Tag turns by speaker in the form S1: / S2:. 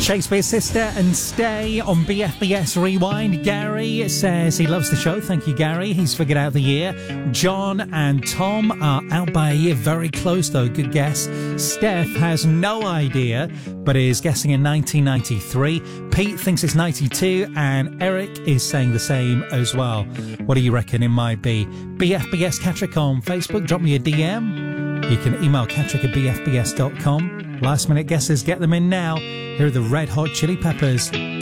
S1: Shakespears Sister and Stay on BFBS Rewind. Gary says he loves the show. Thank you, Gary. He's figured out the year. John and Tom are out by a year. Very close, though. Good guess. Steph has no idea, but is guessing in 1993. Pete thinks it's 92, and Eric is saying the same as well. What do you reckon it might be? BFBS Cattrick on Facebook. Drop me a DM. You can email cattrick@bfbs.com. Last minute guesses, get them in now. Here are the Red Hot Chili Peppers.